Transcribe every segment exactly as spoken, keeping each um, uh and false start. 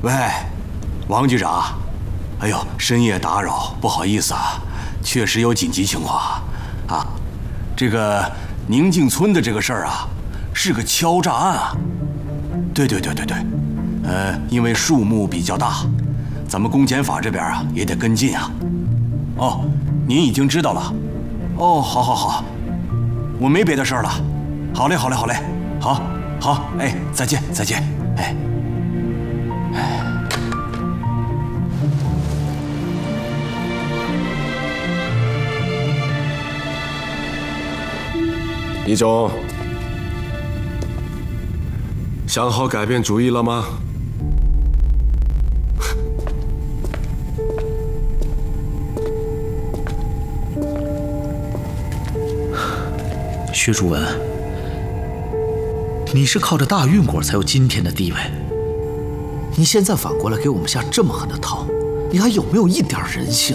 喂，王局长，哎呦，深夜打扰，不好意思啊，确实有紧急情况啊。这个宁静村的这个事儿啊，是个敲诈案啊。对对对对对，呃，因为数目比较大，咱们公检法这边啊也得跟进啊。哦，您已经知道了。哦，好好好，我没别的事儿了。好嘞，好嘞，好嘞，好，好，哎，再见，再见，哎。 李总，想好改变主意了吗？ 薛竹文，你是靠着大运果才有今天的地位，你现在反过来给我们下这么狠的套，你还有没有一点人性？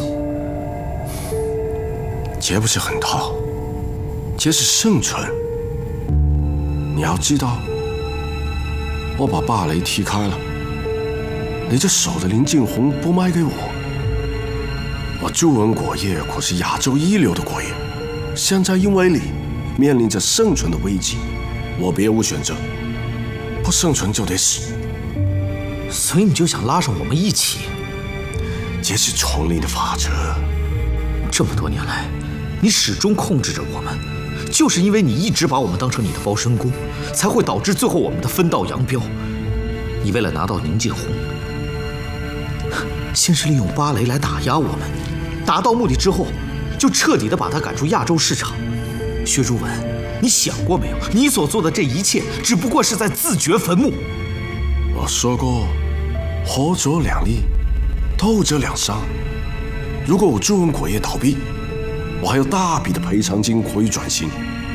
这不是很套。 这是生存。你要知道，我把芭蕾踢开了，你这手的林静红不卖给我。我朱文果业可是亚洲一流的果业，现在因为你面临着生存的危机，我别无选择，不生存就得死。 所以你就想拉上我们一起？ 这是丛林的法则。 这么多年来，你始终控制着我们。 就是因为你一直把我们当成你的包身工，才会导致最后我们的分道扬镳。你为了拿到宁静红，先是利用芭蕾来打压我们，达到目的之后，就彻底的把他赶出亚洲市场。薛竹文，你想过没有？你所做的这一切，只不过是在自掘坟墓。 我说过，合作两利，斗者两伤。如果我朱文果业倒闭， 我还有大笔的赔偿金可以转型，